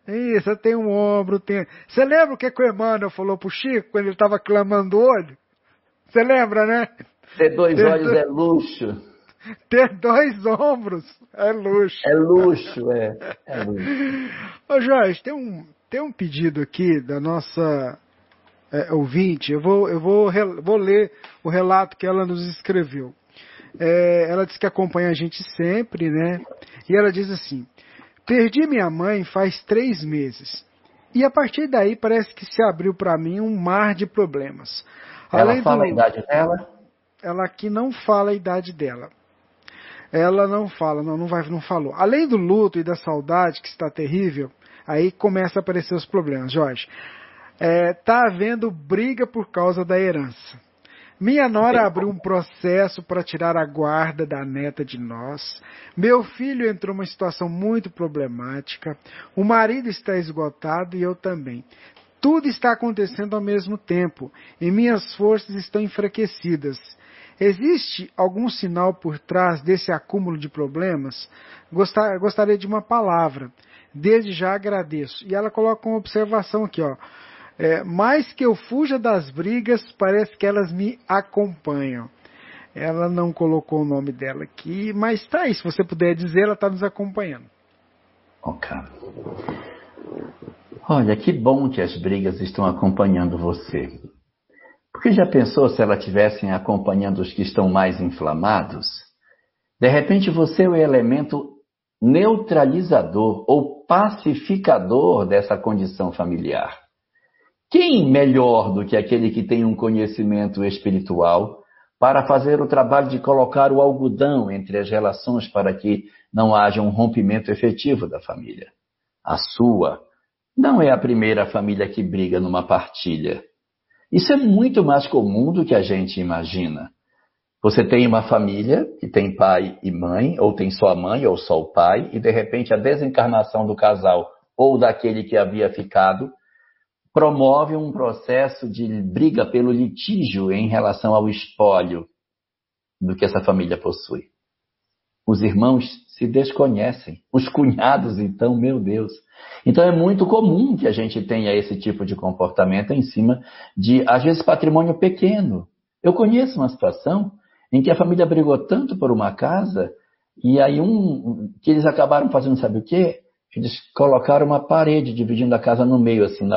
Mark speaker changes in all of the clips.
Speaker 1: Isso, tem um ombro, tem... Você lembra o que o Emmanuel falou pro Chico quando ele estava clamando o olho? Você lembra, né?
Speaker 2: Ter dois
Speaker 1: Ter,
Speaker 2: olhos
Speaker 1: do-
Speaker 2: é luxo.
Speaker 1: ter dois ombros é luxo.
Speaker 2: É luxo, é. É luxo.
Speaker 1: Ô Jorge, tem um pedido aqui da nossa ouvinte. Vou ler o relato que ela nos escreveu. Ela diz que acompanha a gente sempre, né? E ela diz assim: perdi minha mãe faz 3 meses. E a partir daí parece que se abriu para mim um mar de problemas.
Speaker 2: Ela
Speaker 1: Além
Speaker 2: fala a
Speaker 1: do.
Speaker 2: idade dela?
Speaker 1: Ela aqui não fala a idade dela. Ela não fala, não falou. Além do luto e da saudade, que está terrível, aí começa a aparecer os problemas, Jorge. Tá havendo briga por causa da herança. Minha nora abriu um processo para tirar a guarda da neta de nós. Meu filho entrou numa situação muito problemática. O marido está esgotado e eu também. Tudo está acontecendo ao mesmo tempo e minhas forças estão enfraquecidas. Existe algum sinal por trás desse acúmulo de problemas? Gostaria de uma palavra. Desde já agradeço. E ela coloca uma observação aqui, ó. Mais que eu fuja das brigas, parece que elas me acompanham. Ela não colocou o nome dela aqui, mas tá aí, se você puder dizer, ela está nos acompanhando.
Speaker 2: Ok. Olha, que bom que as brigas estão acompanhando você. Porque já pensou se elas estivessem acompanhando os que estão mais inflamados? De repente você é o elemento neutralizador ou pacificador dessa condição familiar. Quem melhor do que aquele que tem um conhecimento espiritual para fazer o trabalho de colocar o algodão entre as relações para que não haja um rompimento efetivo da família? A sua não é a primeira família que briga numa partilha. Isso é muito mais comum do que a gente imagina. Você tem uma família que tem pai e mãe, ou tem só a mãe ou só o pai, e de repente a desencarnação do casal ou daquele que havia ficado promove um processo de briga pelo litígio em relação ao espólio do que essa família possui. Os irmãos se desconhecem. Os cunhados, então, meu Deus. Então é muito comum que a gente tenha esse tipo de comportamento em cima de, às vezes, patrimônio pequeno. Eu conheço uma situação em que a família brigou tanto por uma casa e aí que eles acabaram fazendo, sabe o quê? Eles colocaram uma parede dividindo a casa no meio, assim,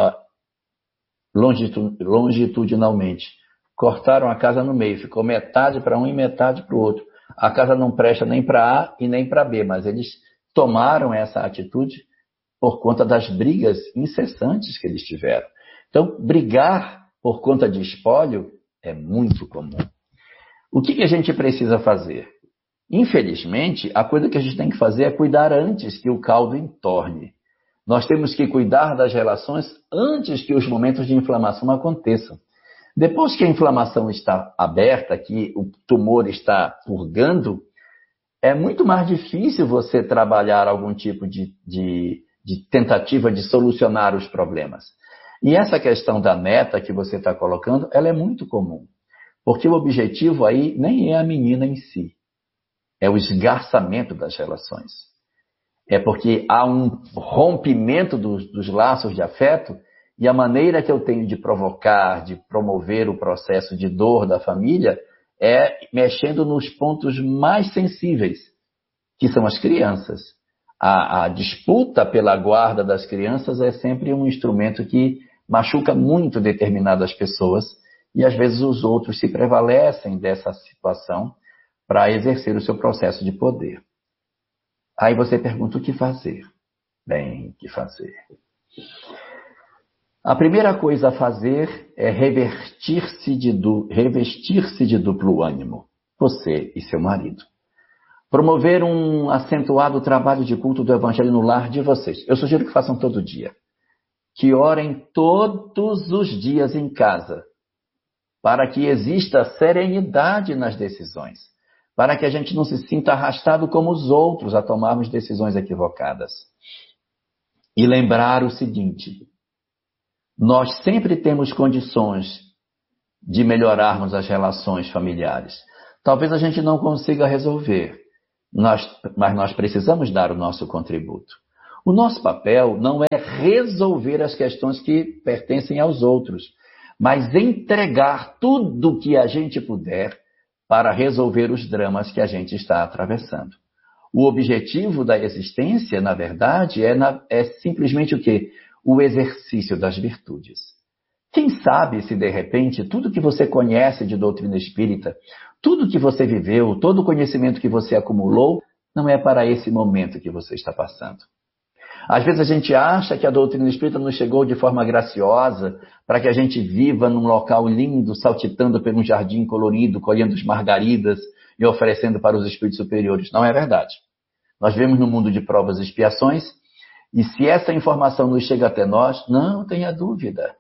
Speaker 2: longitudinalmente. Cortaram a casa no meio, ficou metade para um e metade para o outro. A casa não presta nem para A e nem para B, mas eles tomaram essa atitude por conta das brigas incessantes que eles tiveram. Então, brigar por conta de espólio é muito comum. O que a gente precisa fazer? Infelizmente, a coisa que a gente tem que fazer é cuidar antes que o caldo entorne. Nós temos que cuidar das relações antes que os momentos de inflamação aconteçam. Depois que a inflamação está aberta, que o tumor está purgando, é muito mais difícil você trabalhar algum tipo de tentativa de solucionar os problemas. E essa questão da neta que você está colocando, ela é muito comum. Porque o objetivo aí nem é a menina em si, é o esgarçamento das relações. É porque há um rompimento dos laços de afeto e a maneira que eu tenho de provocar, de promover o processo de dor da família é mexendo nos pontos mais sensíveis, que são as crianças. A disputa pela guarda das crianças é sempre um instrumento que machuca muito determinadas pessoas e às vezes os outros se prevalecem dessa situação para exercer o seu processo de poder. Aí você pergunta o que fazer. Bem, o que fazer? A primeira coisa a fazer é revestir-se de duplo ânimo, você e seu marido. Promover um acentuado trabalho de culto do Evangelho no lar de vocês. Eu sugiro que façam todo dia. Que orem todos os dias em casa, para que exista serenidade nas decisões, para que a gente não se sinta arrastado como os outros a tomarmos decisões equivocadas. E lembrar o seguinte: nós sempre temos condições de melhorarmos as relações familiares. Talvez a gente não consiga resolver, mas nós precisamos dar o nosso contributo. O nosso papel não é resolver as questões que pertencem aos outros, mas entregar tudo o que a gente puder para resolver os dramas que a gente está atravessando. O objetivo da existência, na verdade, é simplesmente o quê? O exercício das virtudes. Quem sabe se, de repente, tudo que você conhece de doutrina espírita, tudo que você viveu, todo o conhecimento que você acumulou, não é para esse momento que você está passando. Às vezes a gente acha que a doutrina espírita nos chegou de forma graciosa para que a gente viva num local lindo, saltitando por um jardim colorido, colhendo as margaridas e oferecendo para os espíritos superiores. Não é verdade. Nós vivemos num mundo de provas e expiações, e se essa informação nos chega até nós, não tenha dúvida.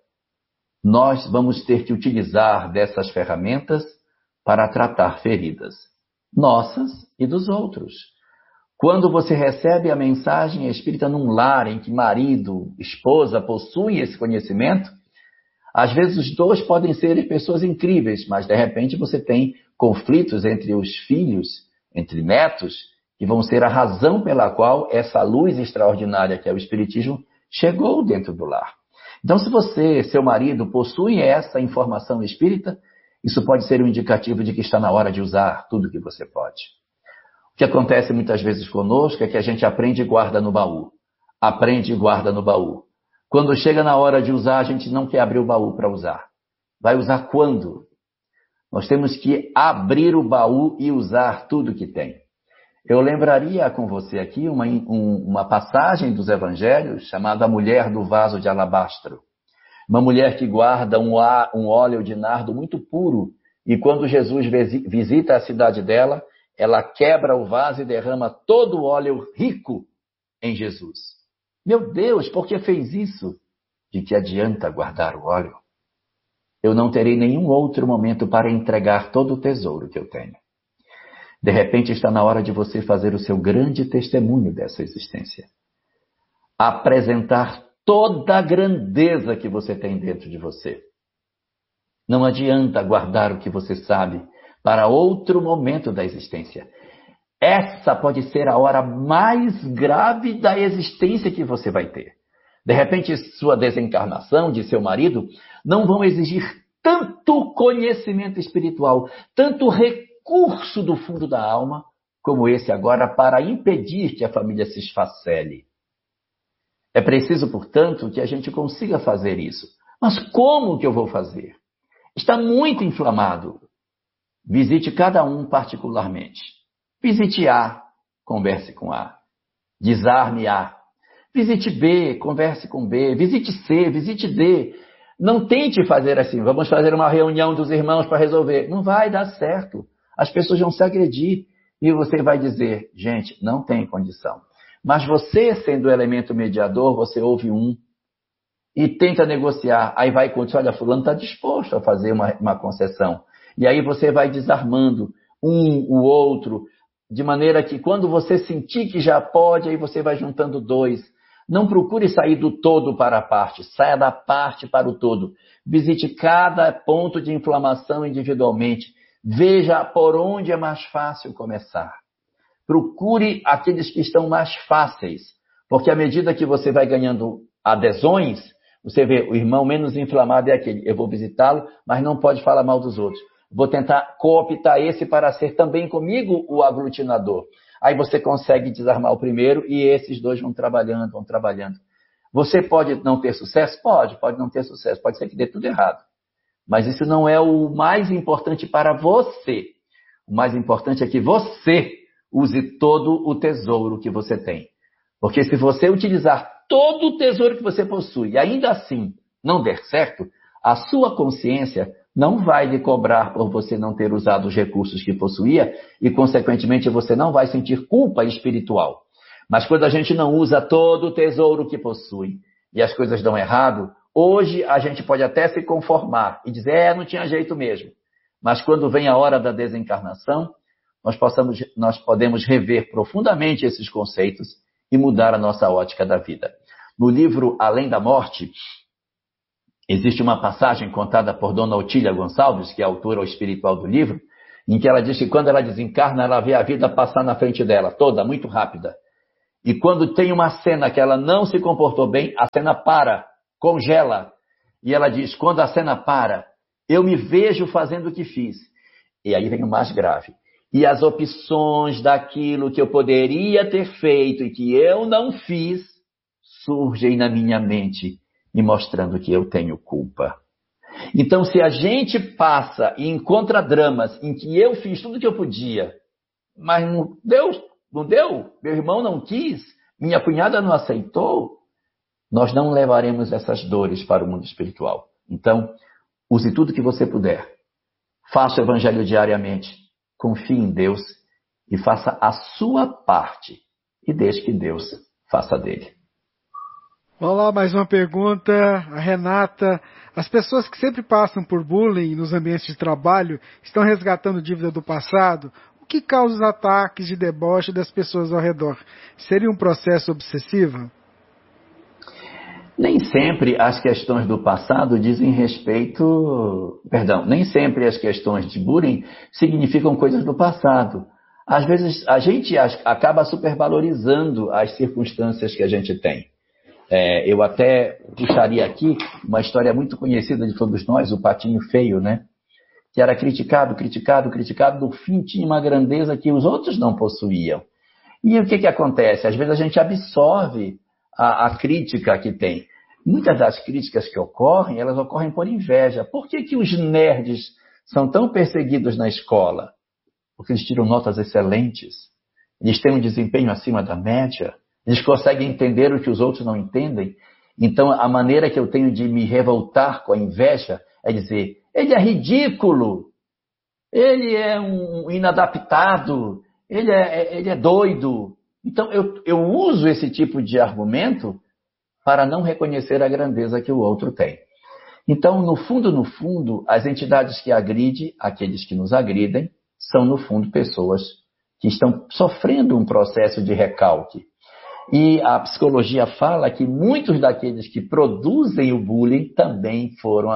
Speaker 2: Nós vamos ter que utilizar dessas ferramentas para tratar feridas, nossas e dos outros. Quando você recebe a mensagem espírita num lar em que marido, esposa possuem esse conhecimento, às vezes os dois podem ser pessoas incríveis, mas de repente você tem conflitos entre os filhos, entre netos, que vão ser a razão pela qual essa luz extraordinária que é o Espiritismo chegou dentro do lar. Então, se você, seu marido, possui essa informação espírita, isso pode ser um indicativo de que está na hora de usar tudo que você pode. O que acontece muitas vezes conosco é que a gente aprende e guarda no baú. Aprende e guarda no baú. Quando chega na hora de usar, a gente não quer abrir o baú para usar. Vai usar quando? Nós temos que abrir o baú e usar tudo que tem. Eu lembraria com você aqui uma passagem dos evangelhos chamada A Mulher do Vaso de Alabastro. Uma mulher que guarda um óleo de nardo muito puro e quando Jesus visita a cidade dela, ela quebra o vaso e derrama todo o óleo rico em Jesus. Meu Deus, por que fez isso? De que adianta guardar o óleo? Eu não terei nenhum outro momento para entregar todo o tesouro que eu tenho. De repente está na hora de você fazer o seu grande testemunho dessa existência. Apresentar toda a grandeza que você tem dentro de você. Não adianta guardar o que você sabe para outro momento da existência. Essa pode ser a hora mais grave da existência que você vai ter. De repente, sua desencarnação de seu marido não vão exigir tanto conhecimento espiritual, tanto recurso do fundo da alma, como esse agora para impedir que a família se esfacele. É preciso, portanto, que a gente consiga fazer isso. Mas como que eu vou fazer? Está muito inflamado. Visite cada um particularmente. Visite A, converse com A. Desarme A. Visite B, converse com B. Visite C, visite D. Não tente fazer assim, vamos fazer uma reunião dos irmãos para resolver. Não vai dar certo. As pessoas vão se agredir e você vai dizer, gente, não tem condição. Mas você, sendo o elemento mediador, você ouve um e tenta negociar. Aí vai e diz, olha, fulano está disposto a fazer uma concessão. E aí você vai desarmando o outro, de maneira que quando você sentir que já pode, aí você vai juntando dois. Não procure sair do todo para a parte, saia da parte para o todo. Visite cada ponto de inflamação individualmente. Veja por onde é mais fácil começar. Procure aqueles que estão mais fáceis, porque à medida que você vai ganhando adesões, você vê, o irmão menos inflamado é aquele, eu vou visitá-lo, mas não pode falar mal dos outros. Vou tentar cooptar esse para ser também comigo o aglutinador. Aí você consegue desarmar o primeiro e esses dois vão trabalhando, vão trabalhando. Você pode não ter sucesso? Pode não ter sucesso, pode ser que dê tudo errado. Mas isso não é o mais importante para você. O mais importante é que você use todo o tesouro que você tem. Porque se você utilizar todo o tesouro que você possui e ainda assim não der certo, a sua consciência não vai lhe cobrar por você não ter usado os recursos que possuía e, consequentemente, você não vai sentir culpa espiritual. Mas quando a gente não usa todo o tesouro que possui e as coisas dão errado, hoje a gente pode até se conformar e dizer, não tinha jeito mesmo. Mas quando vem a hora da desencarnação, nós podemos rever profundamente esses conceitos e mudar a nossa ótica da vida. No livro Além da Morte, existe uma passagem contada por Dona Otília Gonçalves, que é a autora espiritual do livro, em que ela diz que quando ela desencarna, ela vê a vida passar na frente dela, toda, muito rápida. E quando tem uma cena que ela não se comportou bem, a cena para, congela. E ela diz, quando a cena para, eu me vejo fazendo o que fiz. E aí vem o mais grave. E as opções daquilo que eu poderia ter feito e que eu não fiz, surgem na minha mente, me mostrando que eu tenho culpa. Então, se a gente passa e encontra dramas em que eu fiz tudo o que eu podia, mas não deu, meu irmão não quis, minha cunhada não aceitou, nós não levaremos essas dores para o mundo espiritual. Então, use tudo que você puder. Faça o evangelho diariamente. Confie em Deus e faça a sua parte. E deixe que Deus faça dele.
Speaker 1: Vamos lá, mais uma pergunta. A Renata. As pessoas que sempre passam por bullying nos ambientes de trabalho estão resgatando dívida do passado? O que causa os ataques de deboche das pessoas ao redor? Seria um processo obsessivo?
Speaker 2: Nem sempre as questões do passado dizem respeito... nem sempre as questões de bullying significam coisas do passado. Às vezes a gente acaba supervalorizando as circunstâncias que a gente tem. Eu até puxaria aqui uma história muito conhecida de todos nós, o Patinho Feio, né? Que era criticado, no fim tinha uma grandeza que os outros não possuíam. E o que acontece? Às vezes a gente absorve a crítica que tem. Muitas das críticas que ocorrem, elas ocorrem por inveja. Por que os nerds são tão perseguidos na escola? Porque eles tiram notas excelentes, eles têm um desempenho acima da média, eles conseguem entender o que os outros não entendem. Então, a maneira que eu tenho de me revoltar com a inveja é dizer, ele é ridículo, ele é um inadaptado, ele é doido. Então, eu uso esse tipo de argumento para não reconhecer a grandeza que o outro tem. Então, no fundo, as entidades que agridem, aqueles que nos agridem, são, no fundo, pessoas que estão sofrendo um processo de recalque. E a psicologia fala que muitos daqueles que produzem o bullying também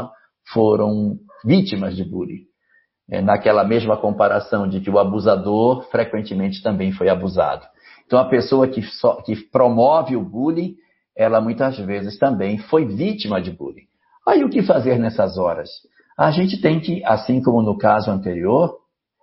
Speaker 2: foram vítimas de bullying. Naquela mesma comparação de que o abusador frequentemente também foi abusado. Então, a pessoa que promove o bullying, ela muitas vezes também foi vítima de bullying. Aí o que fazer nessas horas? A gente tem que, assim como no caso anterior,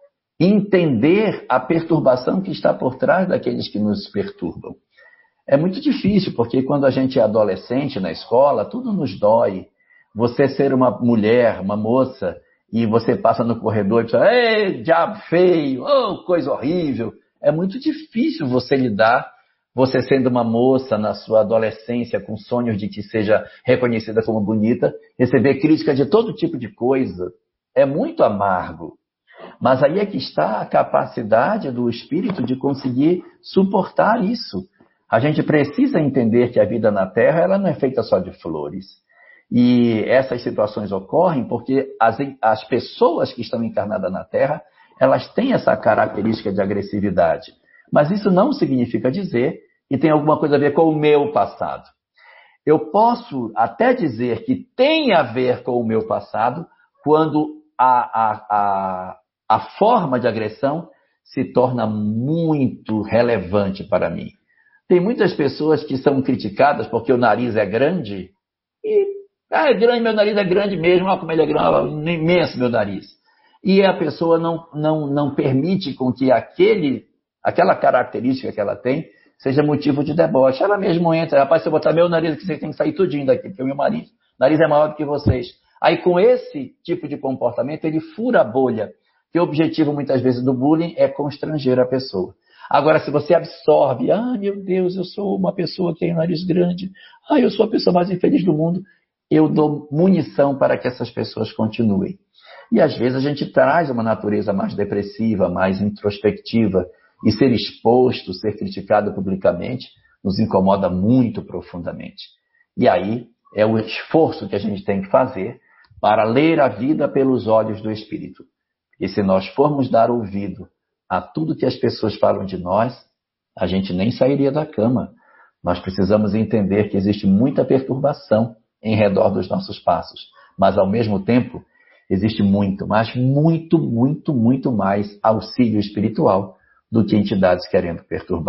Speaker 2: entender a perturbação que está por trás daqueles que nos perturbam. É muito difícil, porque quando a gente é adolescente na escola, tudo nos dói. Você ser uma mulher, uma moça, e você passa no corredor e fala, ei, diabo feio, oh, coisa horrível. É muito difícil você lidar, você sendo uma moça na sua adolescência, com sonhos de que seja reconhecida como bonita, receber crítica de todo tipo de coisa. É muito amargo. Mas aí é que está a capacidade do espírito de conseguir suportar isso. A gente precisa entender que a vida na Terra ela não é feita só de flores. E essas situações ocorrem porque as pessoas que estão encarnadas na Terra, elas têm essa característica de agressividade. Mas isso não significa dizer que tem alguma coisa a ver com o meu passado. Eu posso até dizer que tem a ver com o meu passado quando a forma de agressão se torna muito relevante para mim. Tem muitas pessoas que são criticadas porque o nariz é grande. E, é grande, meu nariz é grande mesmo, olha como ele é grande, imenso meu nariz. E a pessoa não permite com que aquela característica que ela tem seja motivo de deboche. Ela mesmo entra, rapaz, se eu botar meu nariz aqui, vocês têm que sair tudinho daqui, porque o meu nariz é maior do que vocês. Aí com esse tipo de comportamento, ele fura a bolha. Que o objetivo muitas vezes do bullying é constranger a pessoa. Agora, se você absorve, meu Deus, eu sou uma pessoa que tem um nariz grande, eu sou a pessoa mais infeliz do mundo, eu dou munição para que essas pessoas continuem. E às vezes a gente traz uma natureza mais depressiva, mais introspectiva, e ser exposto, ser criticado publicamente, nos incomoda muito profundamente. E aí é o esforço que a gente tem que fazer para ler a vida pelos olhos do Espírito. E se nós formos dar ouvido a tudo que as pessoas falam de nós, a gente nem sairia da cama. Nós precisamos entender que existe muita perturbação em redor dos nossos passos. Mas, ao mesmo tempo, existe muito, mas muito mais auxílio espiritual do que entidades querendo perturbar.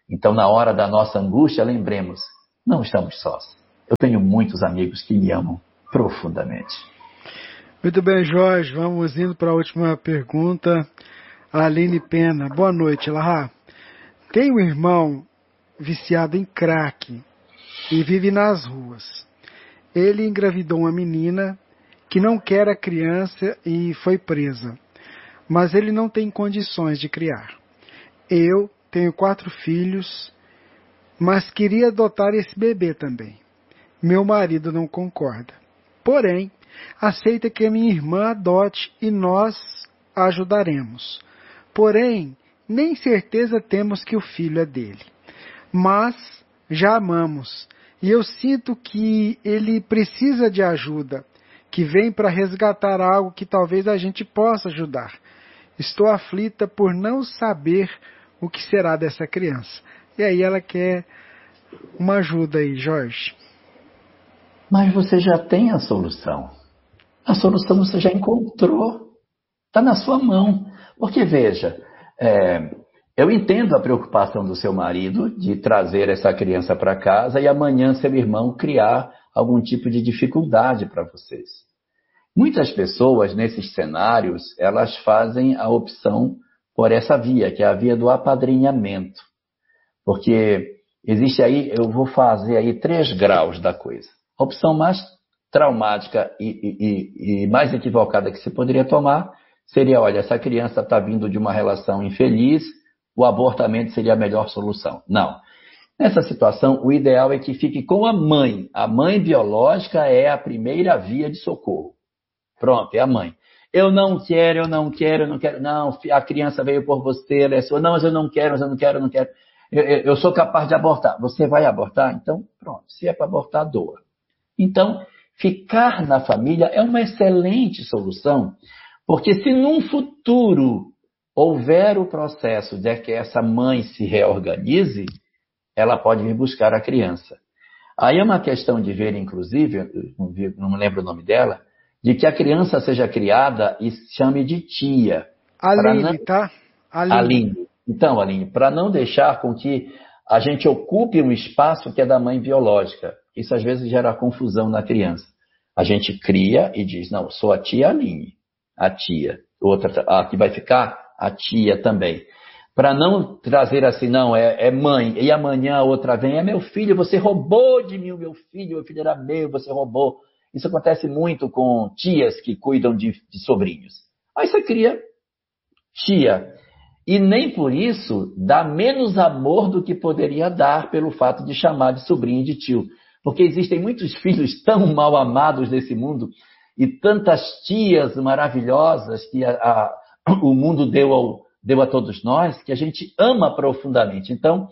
Speaker 2: Então, na hora da nossa angústia, lembremos, não estamos sós. Eu tenho muitos amigos que me amam profundamente.
Speaker 1: Muito bem, Jorge. Vamos indo para a última pergunta. A Aline Pena. Boa noite, Elahá. Tenho um irmão viciado em crack e vive nas ruas. Ele engravidou uma menina que não quer a criança e foi presa. Mas ele não tem condições de criar. Eu tenho 4 filhos, mas queria adotar esse bebê também. Meu marido não concorda. Porém, aceita que a minha irmã adote e nós a ajudaremos. Porém, nem certeza temos que o filho é dele. Mas já amamos. E eu sinto que ele precisa de ajuda, que vem para resgatar algo que talvez a gente possa ajudar. Estou aflita por não saber o que será dessa criança. E aí ela quer uma ajuda aí, Jorge.
Speaker 2: Mas você já tem a solução. A solução você já encontrou. Está na sua mão. Porque, veja, eu entendo a preocupação do seu marido de trazer essa criança para casa e amanhã seu irmão criar algum tipo de dificuldade para vocês. Muitas pessoas, nesses cenários, elas fazem a opção por essa via, que é a via do apadrinhamento. Porque existe aí, eu vou fazer aí 3 graus da coisa. A opção mais traumática e mais equivocada que se poderia tomar seria, olha, essa criança está vindo de uma relação infeliz, o abortamento seria a melhor solução. Não. Nessa situação, o ideal é que fique com a mãe. A mãe biológica é a primeira via de socorro. Pronto, é a mãe. Eu não quero. Não, a criança veio por você, ela é sua. Não, mas eu não quero. Eu sou capaz de abortar. Você vai abortar? Então, pronto. Se é para abortar, doa. Então, ficar na família é uma excelente solução, porque se num futuro houver o processo de que essa mãe se reorganize, ela pode vir buscar a criança. Aí é uma questão de ver, inclusive, não me lembro o nome dela, de que a criança seja criada e se chame de tia.
Speaker 1: Aline, tá?
Speaker 2: Aline. Então, Aline, para não deixar com que a gente ocupe um espaço que é da mãe biológica. Isso às vezes gera confusão na criança. A gente cria e diz, não, sou a tia Aline, a tia. Outra, que vai ficar a tia também. Para não trazer assim, não, é mãe, e amanhã a outra vem, é meu filho, você roubou de mim o meu filho era meu, você roubou. Isso acontece muito com tias que cuidam de sobrinhos. Aí você cria tia. E nem por isso dá menos amor do que poderia dar pelo fato de chamar de sobrinho e de tio. Porque existem muitos filhos tão mal amados nesse mundo e tantas tias maravilhosas que o mundo deu a todos nós, que a gente ama profundamente. Então,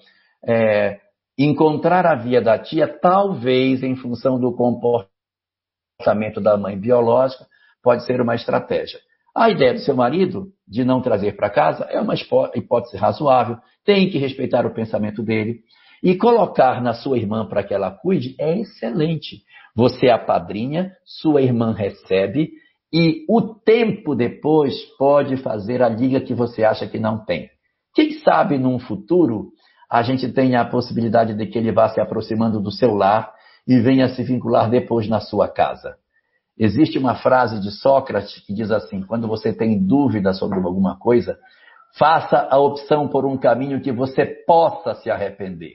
Speaker 2: encontrar a via da tia, talvez em função do comportamento da mãe biológica, pode ser uma estratégia. A ideia do seu marido de não trazer para casa é uma hipótese razoável, tem que respeitar o pensamento dele. E colocar na sua irmã para que ela cuide é excelente. Você apadrinha, sua irmã recebe e o tempo depois pode fazer a liga que você acha que não tem. Quem sabe num futuro a gente tenha a possibilidade de que ele vá se aproximando do seu lar e venha se vincular depois na sua casa. Existe uma frase de Sócrates que diz assim, quando você tem dúvida sobre alguma coisa, faça a opção por um caminho que você possa se arrepender.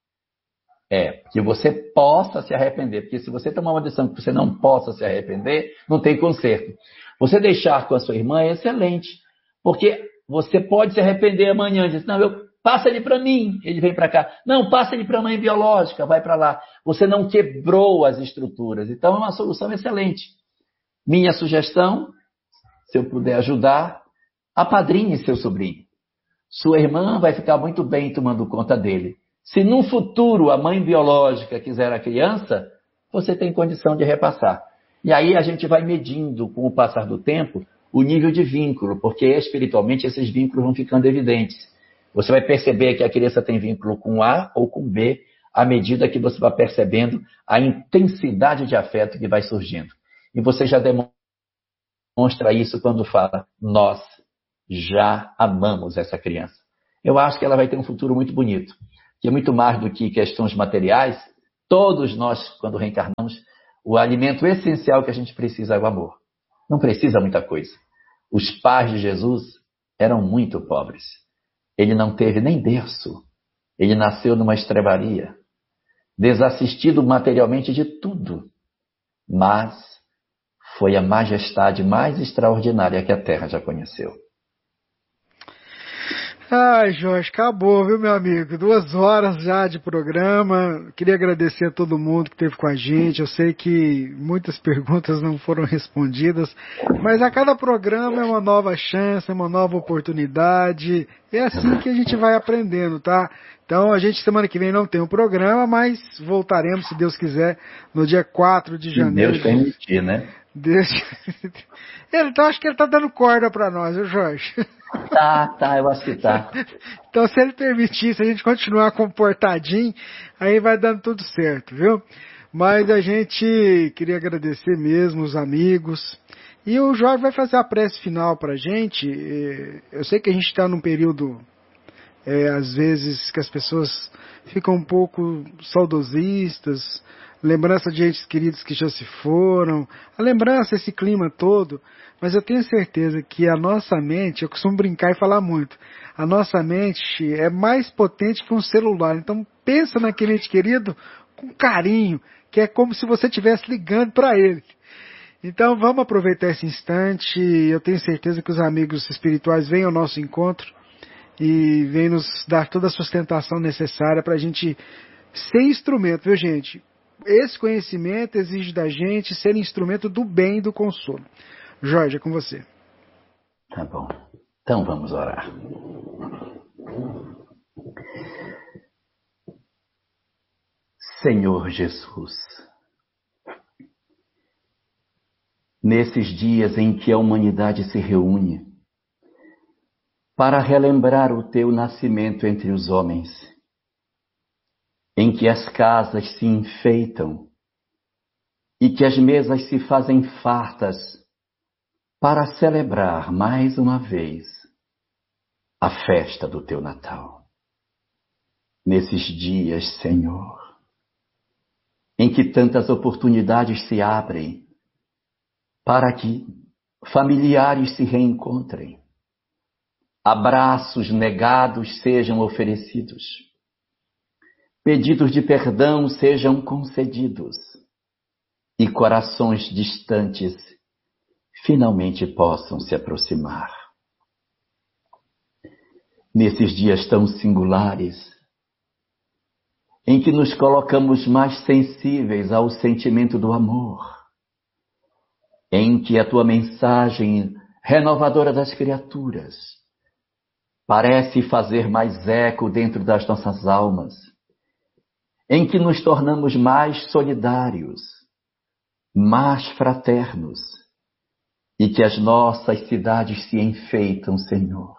Speaker 2: Que você possa se arrepender, porque se você tomar uma decisão que você não possa se arrepender, não tem conserto. Você deixar com a sua irmã é excelente, porque você pode se arrepender amanhã, diz, não, passa ele para mim, ele vem para cá. Não, passa ele para a mãe biológica, vai para lá. Você não quebrou as estruturas, então é uma solução excelente. Minha sugestão, se eu puder ajudar, apadrinhe seu sobrinho. Sua irmã vai ficar muito bem tomando conta dele. Se num futuro a mãe biológica quiser a criança, você tem condição de repassar. E aí a gente vai medindo, com o passar do tempo, o nível de vínculo, porque espiritualmente esses vínculos vão ficando evidentes. Você vai perceber que a criança tem vínculo com A ou com B, à medida que você vai percebendo a intensidade de afeto que vai surgindo. E você já demonstra isso quando fala, nós já amamos essa criança. Eu acho que ela vai ter um futuro muito bonito. que é muito mais do que questões materiais. Todos nós, quando reencarnamos, o alimento essencial que a gente precisa é o amor. Não precisa muita coisa. Os pais de Jesus eram muito pobres. Ele não teve nem berço. Ele nasceu numa estrebaria, desassistido materialmente de tudo. Mas foi a majestade mais extraordinária que a Terra já conheceu.
Speaker 1: Ai, Jorge, acabou, viu, meu amigo? 2 horas já de programa. Queria agradecer a todo mundo que esteve com a gente. Eu sei que muitas perguntas não foram respondidas, mas a cada programa é uma nova chance, é uma nova oportunidade. É assim que a gente vai aprendendo, tá? Então, a gente semana que vem não tem um programa, mas voltaremos, se Deus quiser, no dia 4 de janeiro.
Speaker 2: Se Deus permitir, né?
Speaker 1: Deus... Então, acho que ele tá dando corda para nós, viu, Jorge?
Speaker 2: Tá, eu acho que tá.
Speaker 1: Então, se ele permitir, se a gente continuar comportadinho, aí vai dando tudo certo, viu? Mas a gente queria agradecer mesmo os amigos. E o Jorge vai fazer a prece final pra gente. Eu sei que a gente está num período, às vezes, que as pessoas ficam um pouco saudosistas, lembrança de entes queridos que já se foram, a lembrança, esse clima todo, mas eu tenho certeza que a nossa mente, eu costumo brincar e falar muito, a nossa mente é mais potente que um celular, então pensa naquele ente querido com carinho, que é como se você estivesse ligando para ele. Então vamos aproveitar esse instante, eu tenho certeza que os amigos espirituais vêm ao nosso encontro e vêm nos dar toda a sustentação necessária para a gente ser instrumento, viu, gente? Esse conhecimento exige da gente ser instrumento do bem e do consolo. Jorge, é com você.
Speaker 2: Tá bom. Então vamos orar. Senhor Jesus, nesses dias em que a humanidade se reúne para relembrar o teu nascimento entre os homens, em que as casas se enfeitam e que as mesas se fazem fartas para celebrar mais uma vez a festa do teu Natal. Nesses dias, Senhor, em que tantas oportunidades se abrem para que familiares se reencontrem, abraços negados sejam oferecidos, pedidos de perdão sejam concedidos e corações distantes finalmente possam se aproximar. Nesses dias tão singulares, em que nos colocamos mais sensíveis ao sentimento do amor, em que a tua mensagem renovadora das criaturas parece fazer mais eco dentro das nossas almas, em que nos tornamos mais solidários, mais fraternos, e que as nossas cidades se enfeitam, Senhor,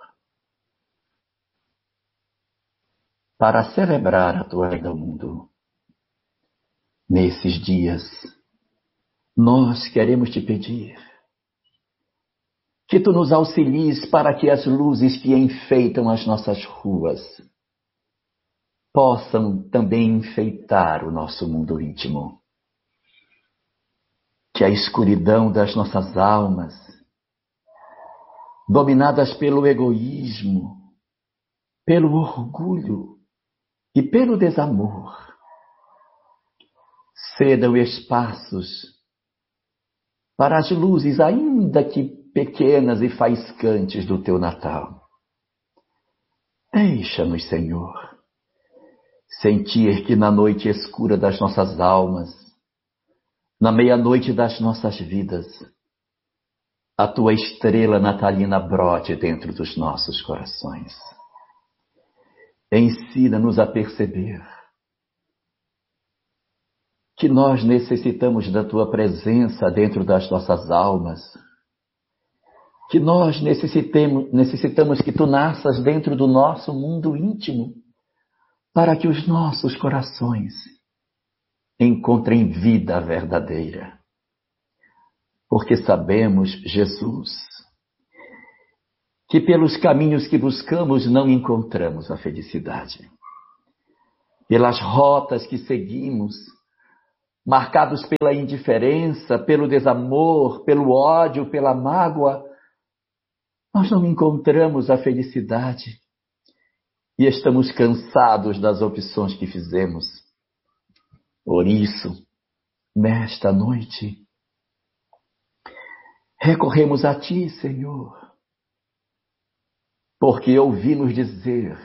Speaker 2: para celebrar a tua vida ao mundo. Nesses dias, nós queremos te pedir que tu nos auxilies para que as luzes que enfeitam as nossas ruas possam também enfeitar o nosso mundo íntimo. Que a escuridão das nossas almas, dominadas pelo egoísmo, pelo orgulho e pelo desamor, cedam espaços para as luzes, ainda que pequenas e faiscantes, do teu Natal. Deixa-nos, Senhor, sentir que na noite escura das nossas almas, na meia-noite das nossas vidas, a tua estrela natalina brote dentro dos nossos corações. Ensina-nos a perceber que nós necessitamos da tua presença dentro das nossas almas, que nós necessitamos que tu nasças dentro do nosso mundo íntimo, para que os nossos corações encontrem vida verdadeira. Porque sabemos, Jesus, que pelos caminhos que buscamos não encontramos a felicidade. pelas rotas que seguimos, marcados pela indiferença, pelo desamor, pelo ódio, pela mágoa, nós não encontramos a felicidade e estamos cansados das opções que fizemos. Por isso, nesta noite, recorremos a Ti, Senhor, porque ouvimos dizer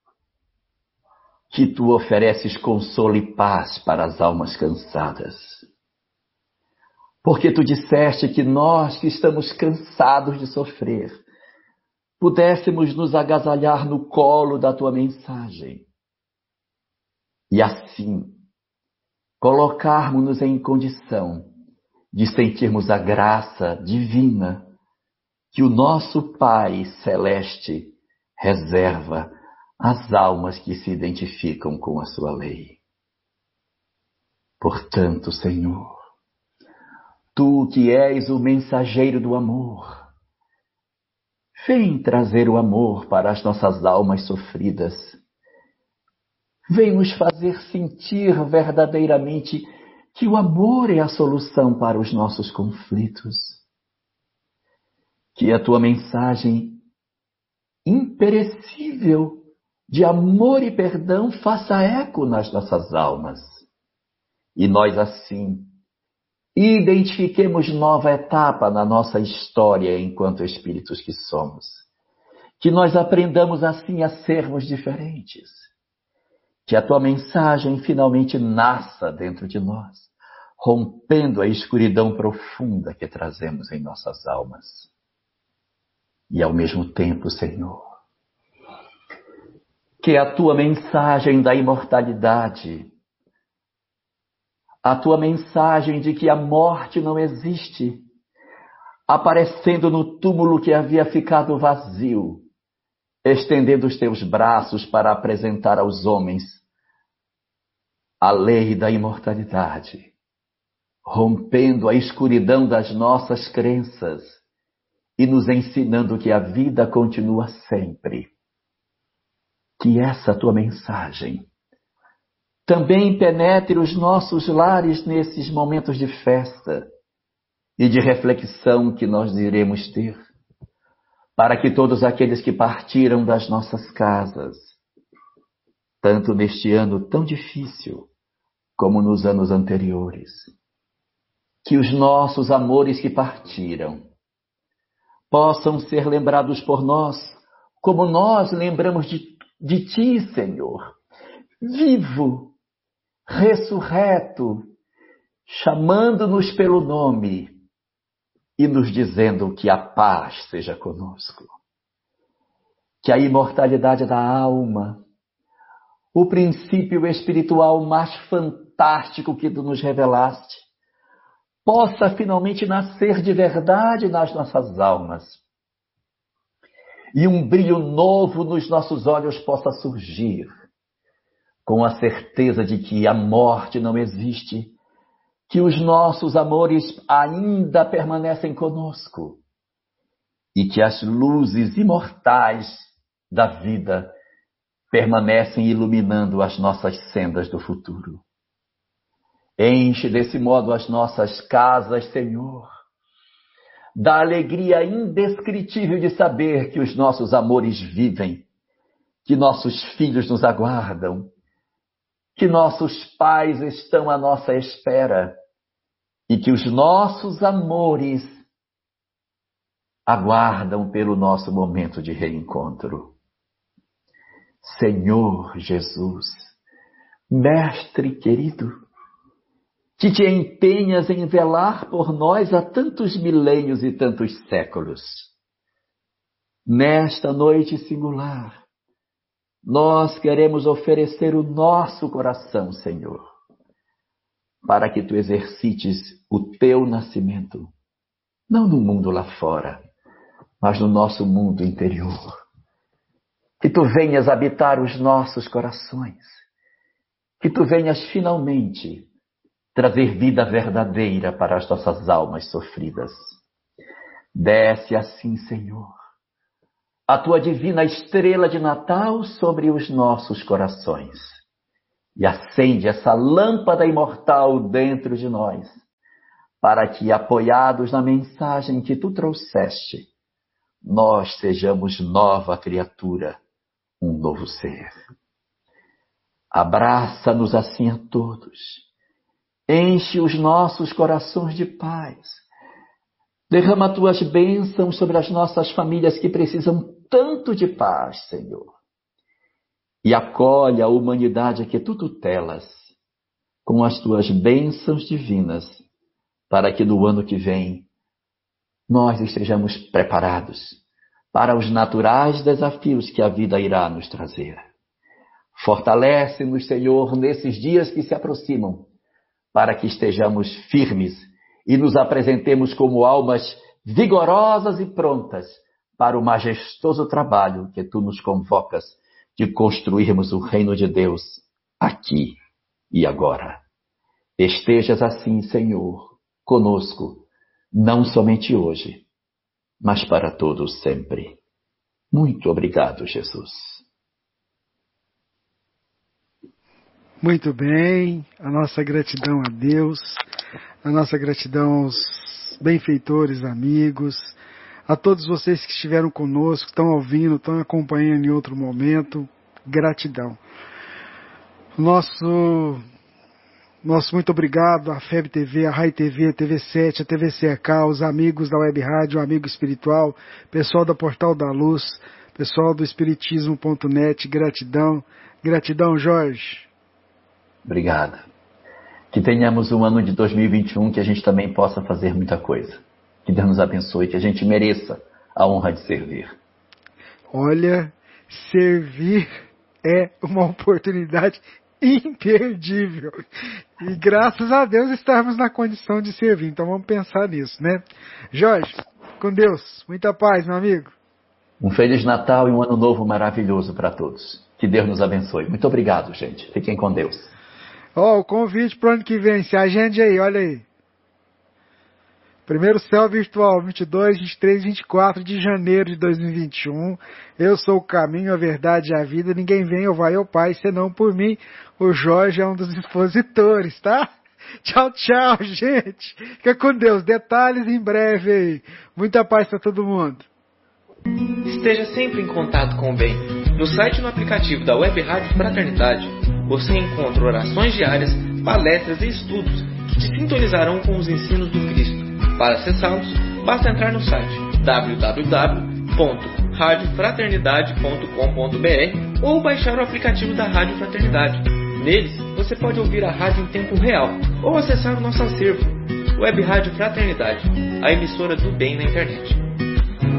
Speaker 2: que Tu ofereces consolo e paz para as almas cansadas. Porque Tu disseste que nós que estamos cansados de sofrer, pudéssemos nos agasalhar no colo da Tua mensagem. E assim, colocarmos-nos em condição de sentirmos a graça divina que o nosso Pai Celeste reserva às almas que se identificam com a sua lei. Portanto, Senhor, Tu que és o mensageiro do amor, vem trazer o amor para as nossas almas sofridas. Vem nos fazer sentir verdadeiramente que o amor é a solução para os nossos conflitos. Que a Tua mensagem imperecível de amor e perdão faça eco nas nossas almas. E nós, assim, identifiquemos nova etapa na nossa história enquanto espíritos que somos. Que nós aprendamos, assim, a sermos diferentes. Que a Tua mensagem finalmente nasça dentro de nós, rompendo a escuridão profunda que trazemos em nossas almas. E ao mesmo tempo, Senhor, que a Tua mensagem da imortalidade, a Tua mensagem de que a morte não existe, aparecendo no túmulo que havia ficado vazio, estendendo os Teus braços para apresentar aos homens a lei da imortalidade, rompendo a escuridão das nossas crenças e nos ensinando que a vida continua sempre. Que essa Tua mensagem também penetre os nossos lares nesses momentos de festa e de reflexão que nós iremos ter, para que todos aqueles que partiram das nossas casas, tanto neste ano tão difícil como nos anos anteriores, que os nossos amores que partiram possam ser lembrados por nós, como nós lembramos de Ti, Senhor, vivo, ressurreto, chamando-nos pelo nome e nos dizendo que a paz seja conosco. Que a imortalidade da alma, o princípio espiritual mais fantástico que Tu nos revelaste, possa finalmente nascer de verdade nas nossas almas. E um brilho novo nos nossos olhos possa surgir, com a certeza de que a morte não existe, que os nossos amores ainda permanecem conosco e que as luzes imortais da vida permanecem iluminando as nossas sendas do futuro. Enche desse modo as nossas casas, Senhor, da alegria indescritível de saber que os nossos amores vivem, que nossos filhos nos aguardam, que nossos pais estão à nossa espera e que os nossos amores aguardam pelo nosso momento de reencontro. Senhor Jesus, Mestre querido, que Te empenhas em velar por nós há tantos milênios e tantos séculos. Nesta noite singular, nós queremos oferecer o nosso coração, Senhor, para que Tu exercites o Teu nascimento, não no mundo lá fora, mas no nosso mundo interior. Que Tu venhas habitar os nossos corações, que Tu venhas finalmente trazer vida verdadeira para as nossas almas sofridas. Desce assim, Senhor, a Tua divina estrela de Natal sobre os nossos corações e acende essa lâmpada imortal dentro de nós, para que, apoiados na mensagem que tu trouxeste, nós sejamos nova criatura, um novo ser. Abraça-nos assim a todos, enche os nossos corações de paz, derrama tuas bênçãos sobre as nossas famílias que precisam tanto de paz, Senhor, e acolhe a humanidade que tu tutelas com as tuas bênçãos divinas, para que no ano que vem nós estejamos preparados para os naturais desafios que a vida irá nos trazer. Fortalece-nos, Senhor, nesses dias que se aproximam, para que estejamos firmes e nos apresentemos como almas vigorosas e prontas para o majestoso trabalho que tu nos convocas de construirmos o reino de Deus aqui e agora. Estejas assim, Senhor, conosco, não somente hoje, mas para todos sempre. Muito obrigado, Jesus.
Speaker 1: Muito bem, a nossa gratidão a Deus, a nossa gratidão aos benfeitores, amigos, a todos vocês que estiveram conosco, estão ouvindo, estão acompanhando em outro momento, gratidão. Nosso muito obrigado à FEB TV, à RAI TV, a TV7, a TV CK, os amigos da Web Rádio, o Amigo Espiritual, pessoal da Portal da Luz, pessoal do Espiritismo.net, gratidão. Gratidão, Jorge.
Speaker 2: Obrigado. Que tenhamos um ano de 2021 que a gente também possa fazer muita coisa. Que Deus nos abençoe, que a gente mereça a honra de servir.
Speaker 1: Olha, servir é uma oportunidade imperdível. E graças a Deus estamos na condição de servir. Então vamos pensar nisso, né? Jorge, com Deus. Muita paz, meu amigo.
Speaker 2: Um Feliz Natal e um Ano Novo maravilhoso para todos. Que Deus nos abençoe. Muito obrigado, gente. Fiquem com Deus.
Speaker 1: O convite para o ano que vem. Se agende aí, olha aí. Primeiro Céu Virtual, 22, 23, 24 de janeiro de 2021. Eu sou o caminho, a verdade e a vida. Ninguém vem ou vai ao Pai, senão por mim. O Jorge é um dos expositores, tá? Tchau, tchau, gente. Fica com Deus. Detalhes em breve aí. Muita paz para todo mundo.
Speaker 3: Esteja sempre em contato com o bem. No site e no aplicativo da Web Rádio Fraternidade, você encontra orações diárias, palestras e estudos que te sintonizarão com os ensinos do Cristo. Para acessá-los, basta entrar no site www.radiofraternidade.com.br ou baixar o aplicativo da Rádio Fraternidade. Neles, você pode ouvir a rádio em tempo real ou acessar o nosso acervo, Web Rádio Fraternidade, a emissora do bem na internet.